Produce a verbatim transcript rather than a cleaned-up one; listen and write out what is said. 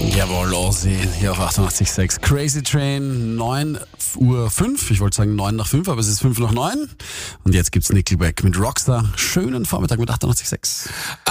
Jawohl, Ozzy, hier auf achtundachtzig Komma sechs. Crazy Train, neun Uhr fünf. Ich wollte sagen neun nach fünf, aber es ist fünf nach neun. Und jetzt gibt's Nickelback mit Rockstar. Schönen Vormittag mit achtundachtzig Komma sechs.